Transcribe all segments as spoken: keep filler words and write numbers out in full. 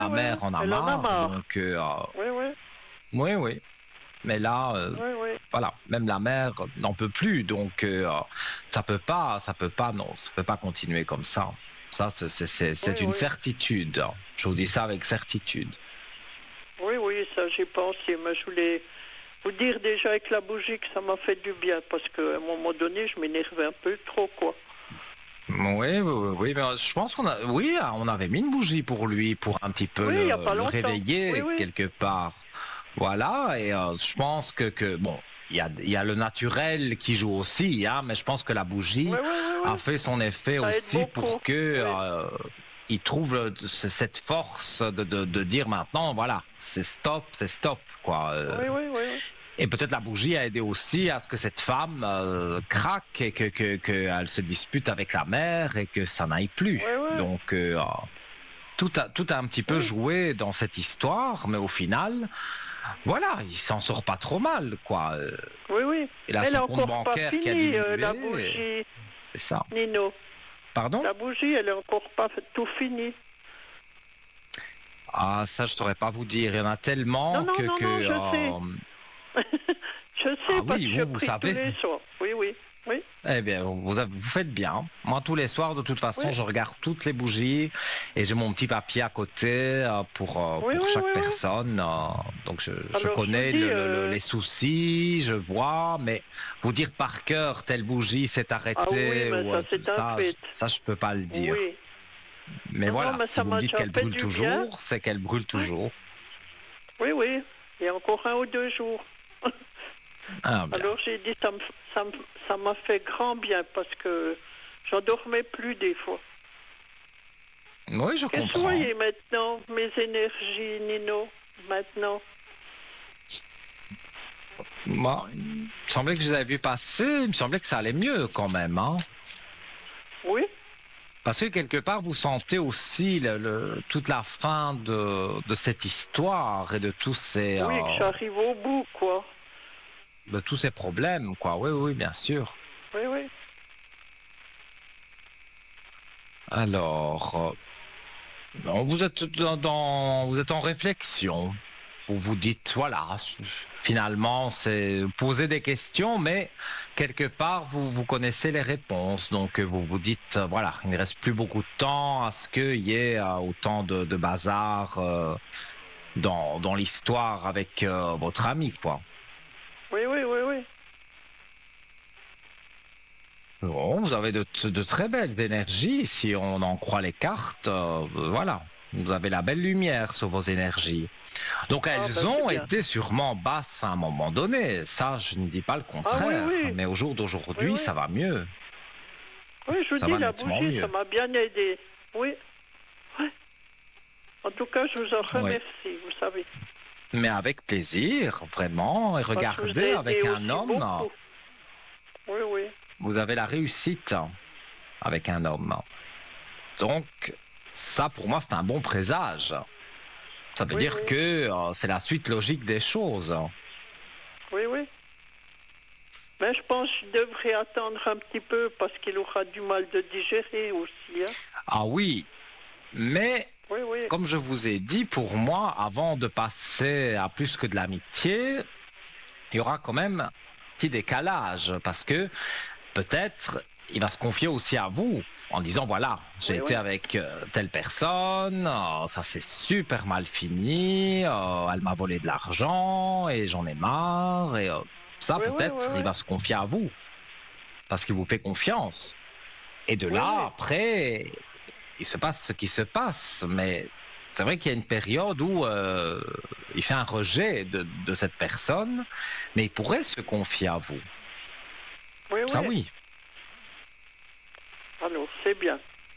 la ouais, mère en a elle en a marre, marre. donc euh, Oui, oui, oui, oui. Mais là, euh, oui, oui. voilà, même la mère n'en peut plus, donc euh, ça peut pas, ça peut pas, non, ça peut pas continuer comme ça. Ça, c'est c'est- c'est- Oui, c'est une oui. certitude. Je vous dis ça avec certitude. Oui, oui, ça j'ai pensé, mais je voulais vous dire déjà avec la bougie que ça m'a fait du bien, parce qu'à un moment donné, je m'énervais un peu trop, quoi. Oui, oui, oui, oui, mais je pense qu'on a, oui, on avait mis une bougie pour lui, pour un petit peu Oui, il n'y a le, pas le longtemps. Oui, réveiller oui. quelque part. Voilà, et euh, je pense que, que bon, il y a, il y a le naturel qui joue aussi, hein, mais je pense que la bougie Oui, oui, oui, a oui. fait son effet Ça aide aussi beaucoup. pour que Oui, euh, il trouve le- ce- cette force de, de, de dire maintenant, voilà, c'est stop, c'est stop, quoi. euh. oui, oui, oui. Oui, Et peut-être la bougie a aidé aussi à ce que cette femme euh, craque et que, que, que elle se dispute avec la mère et que ça n'aille plus. oui, oui. Donc euh, tout a, tout a un petit peu Oui, joué dans cette histoire, mais au final, voilà, il s'en sort pas trop mal, quoi. Euh, oui, oui. Il a Mais elle son est compte encore pas bancaire qui a finie, euh, la diminué, bougie, c'est ça. Nino. Pardon? La bougie, elle est encore pas fait- tout finie. Ah, ça, je saurais pas vous dire. Il y en a Non, tellement non, que... non, que non, je sais. euh, Je Ah sais parce oui, que je vous, vous prie tous savez. les soirs. Oui, oui, oui, Eh bien, vous, avez- vous faites bien. Moi, tous les soirs, de toute oui, façon, je regarde toutes les bougies et j'ai mon petit papier à côté euh, pour, euh, oui, pour oui, chaque oui, oui. personne. euh, donc, je, je Alors je vous connais dis, le- le- le- euh, les soucis, je vois, mais vous dire par cœur, telle bougie s'est ah oui, arrêtée mais ou ça euh, c'est un ça, je- fait. ça, je peux pas le dire. Oui. Mais Non, non, voilà, mais si ça vous me m'a dites déjà qu'elle fait brûle du bien. toujours, c'est qu'elle brûle Oui, toujours. oui, oui. Il y a encore un ou deux jours. Ah, bien. Alors j'ai dit, ça me, ça me- ça m'a fait grand bien parce que j'en dormais plus des fois. Oui, je Qu'est-ce que vous comprends. voyez maintenant, mes énergies, Nino, maintenant? Moi, il me semblait que je les avais vus passer, il me semblait que ça allait mieux quand même, hein. Oui, Parce que quelque part, vous sentez aussi le- le- toute la fin de, de cette histoire et de tous ces, oui, que euh, j'arrive au bout, quoi. de tous ces problèmes, quoi. Oui, oui, bien sûr. Oui, oui. Alors, euh, non, vous êtes dans, dans- vous êtes en réflexion. Vous vous dites, voilà, finalement, c'est poser des questions, mais quelque part, vous, vous connaissez les réponses. Donc, euh, vous vous dites, euh, voilà, il ne reste plus beaucoup de temps à ce qu'il y ait euh, autant de, de bazar euh, dans, dans l'histoire avec euh, votre ami, quoi. Oui, oui, oui, oui. Bon, vous avez de, de très belles énergies, si on en croit les cartes. euh, voilà, vous avez la belle lumière sur vos énergies. Donc Ah, elles ben c'est ont bien. été sûrement basses à un moment donné. Ça, je ne dis pas le Ah oui, contraire. oui. Mais au jour Oui, d'aujourd'hui, oui. ça va mieux. Oui, je vous Ça dis, va la nettement bougie, ça mieux. m'a bien aidé. Oui. Oui. En tout cas, je vous en Oui. remercie, vous savez. Mais avec plaisir, vraiment. Et Parce que vous regardez, aidez avec un aussi homme, beaucoup. Oui, oui. vous avez la réussite avec un homme. Donc, ça, pour moi, c'est un bon présage. Ça veut Oui, dire oui. que euh, c'est la suite logique des choses. Oui, oui. Mais je pense que je devrais attendre un petit peu parce qu'il aura du mal de digérer aussi. Hein. Ah oui, mais Oui, oui. comme je vous ai dit, pour moi, avant de passer à plus que de l'amitié, il y aura quand même un petit décalage parce que peut-être il va se confier aussi à vous en disant voilà, j'ai Oui, été oui. avec euh, telle personne, euh, ça s'est super mal fini, euh, elle m'a volé de l'argent et j'en ai marre et euh, ça Oui, oui, oui, peut-être il oui. va se confier à vous parce qu'il vous fait confiance. Et de Oui, là, oui. après, il se passe ce qui se passe, mais c'est vrai qu'il y a une période où euh, il fait un rejet de, de cette personne, mais il pourrait se confier à vous. Oui, Ça oui. oui. Alors, c'est bien.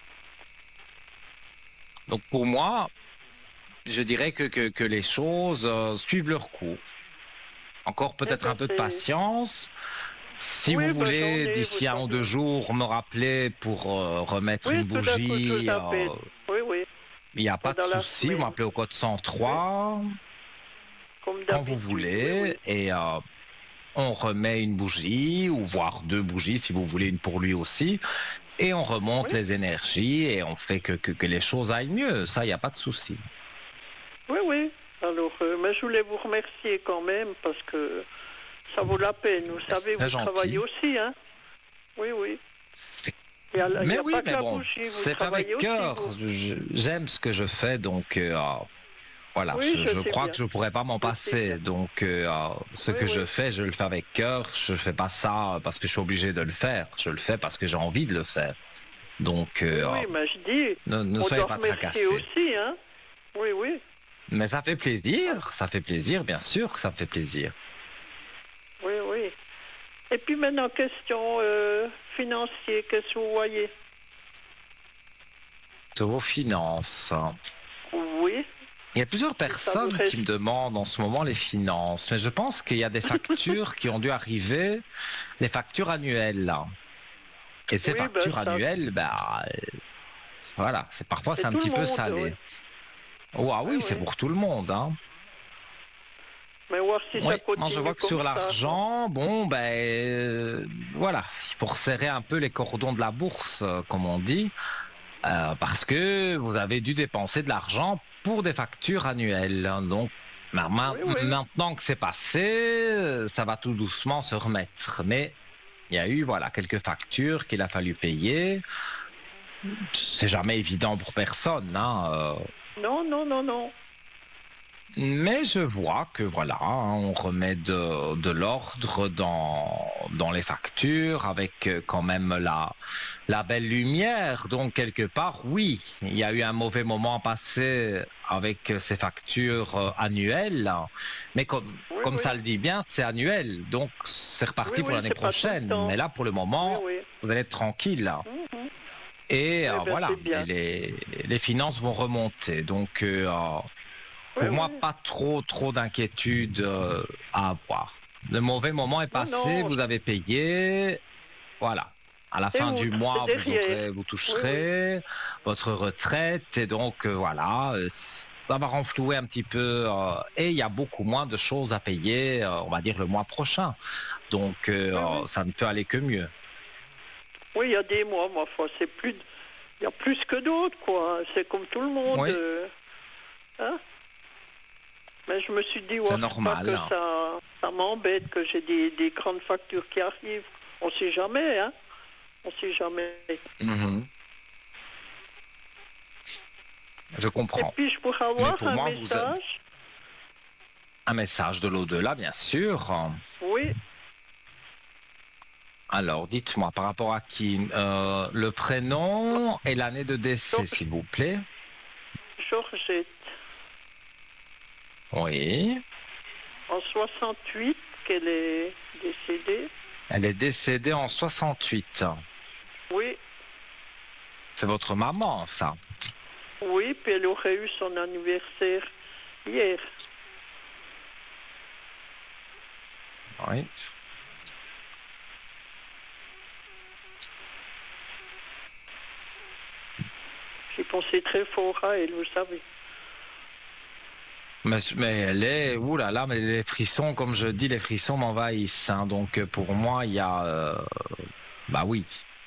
Donc pour moi, je dirais que, que, que les choses euh, suivent leur cours. Encore Eh peut-être ben, un peu de c'est... patience. Si Oui, vous ben, j'en voulez, ai, vous d'ici un ou deux savez. jours, me rappeler pour euh, remettre une Oui, tout d'un coup, je bougie, vous euh, appelle. Oui, oui. il n'y a pas de Dans la souci, vous semaine. m'appelez au code cent trois, Comme quand vous d'habitude. Oui, voulez, oui. et euh, on remet une bougie, ou voire deux bougies si vous voulez une pour lui aussi, et on remonte Oui. les énergies et on fait que, que, que les choses aillent mieux. Ça, il n'y a pas de souci. Oui, oui. Alors, euh, mais je voulais vous remercier quand même parce que ça vaut la peine. Vous savez, très vous gentil. travaillez aussi, hein? Oui, oui. Il y a, il y Mais a oui, pas que mais la bon, bougie, vous c'est travaillez avec aussi, cœur. vous. Je- J'aime ce que je fais, donc euh, voilà, Oui, je, je je sais crois bien. que je ne pourrais pas m'en Je sais passer. bien. Donc, euh, ce Oui, que je oui. fais, je le fais avec cœur. Je ne fais pas ça parce que je suis obligé de le faire. Je le fais parce que j'ai envie de le faire. Donc, Oui, euh, oui, mais je dis, ne, ne on soyez doit pas remercier tracassés. aussi, hein? Oui, oui. Mais ça fait Ah, plaisir, ça fait plaisir, bien sûr que ça me fait plaisir. oui, oui. Et puis maintenant, question euh, financière, qu'est-ce que vous voyez? De vos finances. Oui, Il y a plusieurs si ça vous personnes qui reste. me demandent en ce moment les finances, mais je pense qu'il y a des factures qui ont dû arriver, les factures annuelles. Là. Et ces Oui, ben factures ça, annuelles, bah, euh, voilà, c'est parfois c'est c'est un tout le petit peu monde, oui. salé. Oh, ah Oui, oui, c'est oui. pour tout le monde. Hein. Mais voir si Oui, ça moi je vois continue que comme sur ça, quoi. l'argent, bon, ben euh, voilà, pour serrer un peu les cordons de la bourse, euh, comme on dit, euh, parce que vous avez dû dépenser de l'argent pour des factures annuelles. Hein. Donc, ma- ma- Oui, oui. maintenant que c'est passé, euh, ça va tout doucement se remettre. Mais il y a eu voilà quelques factures qu'il a fallu payer. C'est jamais évident pour personne, hein, euh, Non, non, non, non. mais je vois que voilà, hein, on remet de, de l'ordre dans, dans les factures avec euh, quand même la, la belle lumière. Donc quelque part, oui, il y a eu un mauvais moment passé avec euh, ces factures euh, annuelles, mais comme, Oui, comme ça oui. le dit bien, c'est annuel. Donc c'est Oui, reparti pour oui, l'année c'est pas tout le prochaine. Mais temps. là, pour le Oui, moment, oui. vous allez être tranquille. Là. Mhm. Et Eh euh, bien, voilà, c'est et bien. les, les finances vont remonter. Donc euh, Oui, pour moi, oui. pas trop, trop d'inquiétude euh, à avoir. Le mauvais moment est Non, passé, non. vous avez payé, voilà. À la C'est fin du outre, c'est mois, vous derrière. aurez, vous Oui, oui. toucherez votre retraite et donc euh, voilà, euh, ça va renflouer un petit peu euh, et il y a beaucoup moins de choses à payer, euh, on va dire le mois prochain. Donc euh, Oui, oui. ça ne peut aller que mieux. Oui, il y a des mois, ma foi, c'est plus... de- Il y a plus que d'autres, quoi. C'est comme tout le monde. Oui, euh, Hein? Mais je me suis dit, c'est ouais, faut pas normal. que Hein. ça, ça m'embête, que j'ai des, des grandes factures qui arrivent. On sait jamais, hein. On sait jamais. Mhm. Je Et comprends. puis, je pourrais Mais avoir pour un moi, vous avez message. un message de l'au-delà, bien sûr. Oui, Alors, dites-moi, par rapport à qui euh, le prénom et l'année de décès, Georges- s'il vous plaît. Georgette, Oui. en soixante-huit, qu'elle est décédée. Elle est décédée en soixante-huit. Oui, C'est votre maman, ça. oui, puis elle aurait eu son anniversaire hier. Oui. J'ai pensé très fort à elle, vous savez. Mais, mais elle est... Ouh là là, mais les frissons, comme je dis, les frissons m'envahissent. Hein. Donc, euh, pour moi, il y a... euh, Bah oui.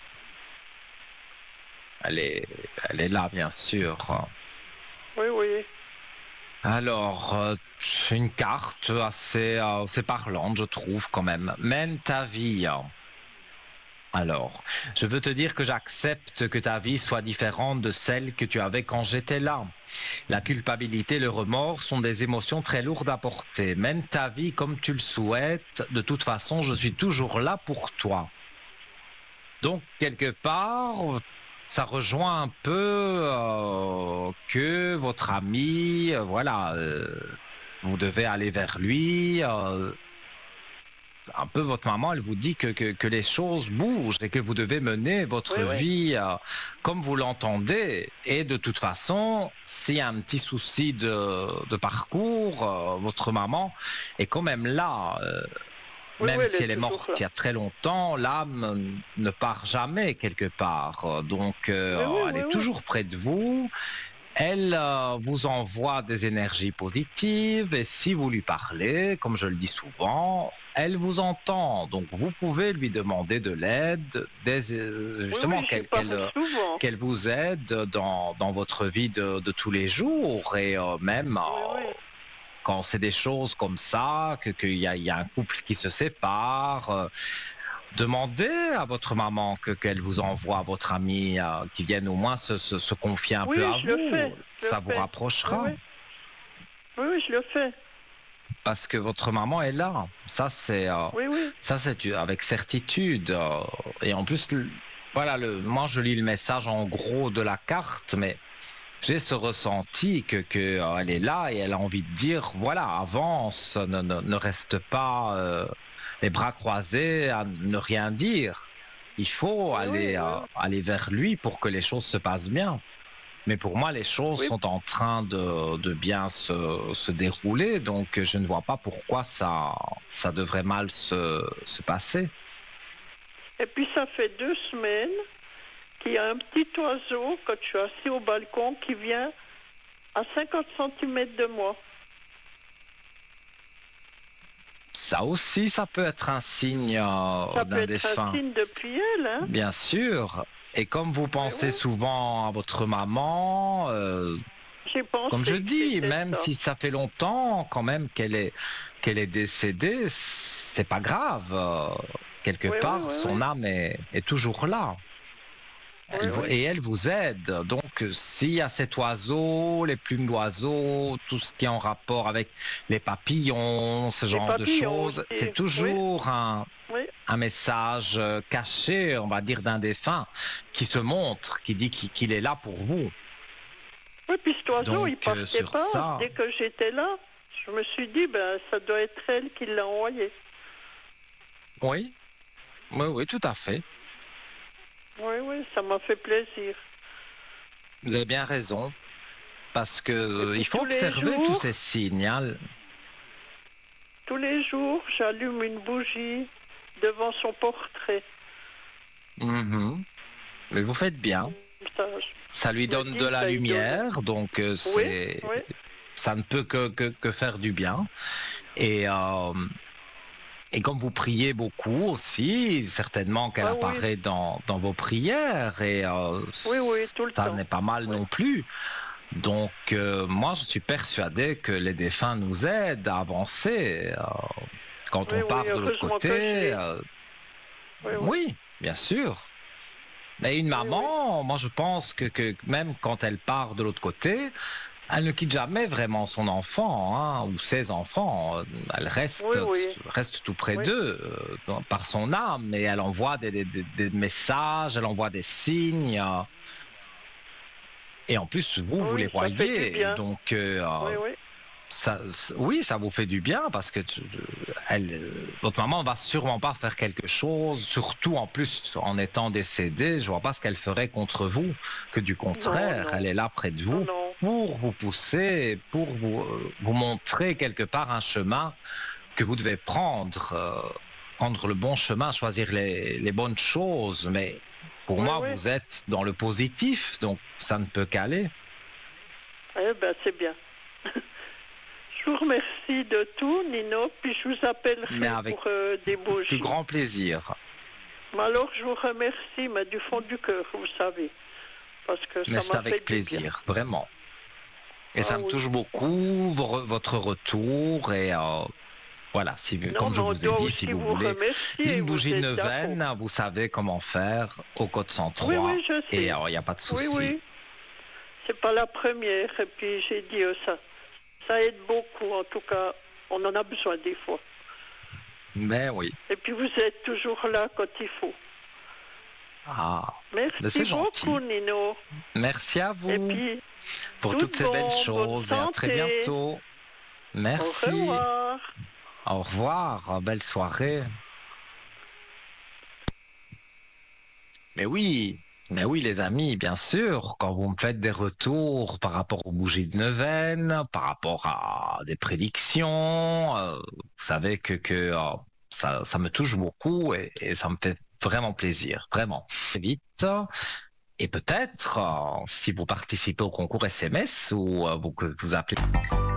Elle est... Elle est là, bien sûr. Oui, oui. Alors, euh, c'est une carte assez, euh, assez parlante, je trouve, quand même. Mène ta vie. Hein. Alors, je veux te dire que j'accepte que ta vie soit différente de celle que tu avais quand j'étais là. La culpabilité et le remords sont des émotions très lourdes à porter. Mène ta vie comme tu le souhaites. De toute façon, je suis toujours là pour toi. Donc, quelque part, ça rejoint un peu euh, que votre ami, euh, voilà, euh, vous devez aller vers lui. euh, un peu votre maman, elle vous dit que, que, que les choses bougent et que vous devez mener votre Oui, oui. vie euh, comme vous l'entendez. Et de toute façon, s'il y a un petit souci de, de parcours, euh, votre maman est quand même là. euh, Oui, même oui, si elle elle est est toujours morte là. il y a très longtemps, l'âme ne part jamais quelque part. Donc, euh, Oui, oui, elle oui, est oui. toujours près de vous. elle euh, vous envoie des énergies positives et si vous lui parlez, comme je le dis souvent, elle vous entend. Donc vous pouvez lui demander de l'aide, des, euh, Oui, justement oui, j'y qu'elle parle qu'elle, euh, souvent. qu'elle vous aide dans, dans votre vie de, de tous les jours et euh, même Oui, euh, oui. quand c'est des choses comme ça, que qu'il y a, il y a un couple qui se sépare. euh, Demandez à votre maman que qu'elle vous envoie à votre ami euh, qui vienne au moins se, se, se confier un peu Oui, à je le vous. fais. Je le Ça vous fais. Oui, rapprochera oui. Oui, oui, je le fais. parce que votre maman est là. Ça c'est euh, Oui, oui. ça c'est tu- avec certitude. euh, et en plus, le- voilà, le, moi je lis le message en gros de la carte, mais j'ai ce ressenti que, que euh, elle est là et elle a envie de dire voilà, avance, ne, ne, ne reste pas euh, les bras croisés à ne rien dire. Il faut Oui, oui, aller, oui. euh, aller vers lui pour que les choses se passent bien. Mais pour moi, les choses Oui. sont en train de, de bien se, se dérouler, donc je ne vois pas pourquoi ça, ça devrait mal se, se passer. Et puis ça fait deux semaines qu'il y a un petit oiseau, quand je suis assis au balcon, qui vient à cinquante centimètres de moi. Ça aussi, ça peut être un signe euh, Ça peut d'un être un défunt. signe de prière, hein? Bien sûr. Et comme vous Oui, pensez oui. souvent à votre maman, euh, J'ai comme je pensé que dis, c'était même ça. si ça fait longtemps quand même qu'elle est, qu'elle est décédée, c'est pas grave. Euh, quelque Oui, oui, part, oui, son oui. âme est, est toujours là. Oui, Elle vous- oui. et elle vous aide. Donc, euh, s'il y a cet oiseau, les plumes d'oiseau, tout ce qui est en rapport avec les papillons, ce Les genre de papillons choses, c'est aussi. Oui, toujours un, oui. un message euh, caché, on va dire, d'un défunt qui se montre, qui dit qu'il qu'il est là pour vous. Oui, puis cet oiseau, Donc, il euh, partait sur pas. ça, Dès que j'étais là, je me suis dit, ben, ça doit être elle qui l'a envoyé. oui, oui, oui, tout à fait. Oui, oui, ça m'a fait plaisir. Vous avez bien raison, parce que Et euh, puis il faut tous les observer tous jours, ces signes, hein. tous les jours, j'allume une bougie devant son portrait. Mhm. Mais vous faites bien. Ça, Ça lui je me donne dis, de la ça lui donne. lumière, donc euh, Oui, c'est, oui, ça ne peut que, que, que faire du bien. Et, euh, et comme vous priez beaucoup aussi, certainement qu'elle ah oui, apparaît dans, dans vos prières et euh, oui, oui, tout le ça temps. n'est pas mal Oui, non plus. Donc euh, moi je suis persuadé que les défunts nous aident à avancer. Euh, quand oui, on oui, part de l'autre heureusement que je côté, l'ai. euh, Oui, oui, oui, bien sûr. Mais une oui, oui. maman, moi je pense que, que même quand elle part de l'autre côté, elle ne quitte jamais vraiment son enfant hein, ou ses enfants. Elle Oui, reste, oui, reste tout près oui, d'eux euh, par son âme et elle envoie des, des- des- des messages, elle envoie des signes. euh, et en plus, vous, vous les oui, ça fait du voyez. bien. Donc, euh, Oui, oui, ça, oui, ça vous fait du bien parce que tu- elle, euh, votre maman va sûrement pas faire quelque chose, surtout en plus en étant décédée. Je vois pas ce qu'elle ferait contre vous, que du non, contraire, non, elle est là près de non, vous non. pour vous pousser, pour vous, euh, vous montrer quelque part un chemin que vous devez prendre, euh, prendre le bon chemin, choisir les, les bonnes choses. Mais pour Oui, moi, oui, vous êtes dans le positif, donc ça ne peut qu'aller. eh ben, c'est bien. Je vous remercie de tout, Nino, puis je vous Mais appellerai avec pour euh, des plus bougies. grand plaisir. Mais alors, je vous remercie, mais du fond du cœur, vous savez, parce que Mais ça c'est m'a fait avec du bien. plaisir, vraiment. Et Ah ça me oui. touche beaucoup, vo- votre retour. Et euh, voilà, si, Non, comme mais je on vous ai doit dit, si aussi vous vous voulez remercier, une vous bougie de êtes d'accord. neuvaine, vous savez comment faire au code Oui, cent trois. oui, je Et sais. alors, il n'y a pas de Oui, souci. oui, c'est pas la première. Et puis j'ai dit euh, ça. Ça aide beaucoup, en tout cas, on en a besoin des fois. Mais oui. Et puis vous êtes toujours là quand il faut. Ah, mais Merci c'est gentil. beaucoup, Nino. Merci à Et vous puis, pour tout toutes ces belles bon, bonne choses et à très santé. bientôt. Au Merci. revoir. Au revoir. Belle soirée. Mais oui, mais oui, les amis, bien sûr, quand vous me faites des retours par rapport aux bougies de neuvaine, par rapport à des prédictions, euh, vous savez que, que euh, ça, ça me touche beaucoup et, et ça me fait vraiment plaisir, vraiment. Très vite. Et peut-être, euh, si vous participez au concours S M S ou euh, vous, que vous appelez...